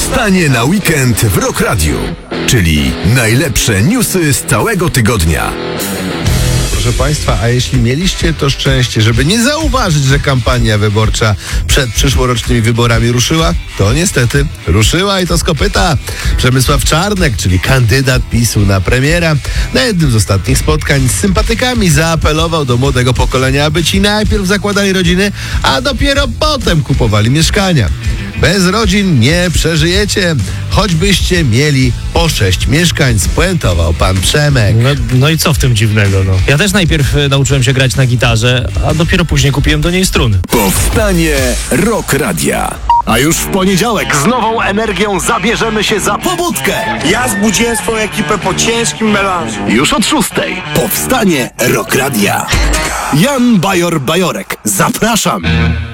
Powstanie na weekend w Rock Radiu, czyli najlepsze newsy z całego tygodnia. Proszę Państwa, a jeśli mieliście to szczęście, żeby nie zauważyć, że kampania wyborcza przed przyszłorocznymi wyborami ruszyła, to niestety ruszyła i to z kopyta. Przemysław Czarnek, czyli kandydat PiS-u na premiera, na jednym z ostatnich spotkań z sympatykami zaapelował do młodego pokolenia, aby ci najpierw zakładali rodziny, a dopiero potem kupowali mieszkania. Bez rodzin nie przeżyjecie, choćbyście mieli po 6 mieszkań, spuentował pan Przemek. No i co w tym dziwnego, no? Ja też najpierw nauczyłem się grać na gitarze, a dopiero później kupiłem do niej struny. Powstanie Rock Radia. A już w poniedziałek z nową energią zabierzemy się za pobudkę. Ja zbudziłem swoją ekipę po ciężkim melanżu. Już od 6:00. Powstanie Rock Radia. Jan Bajor-Bajorek. Zapraszam.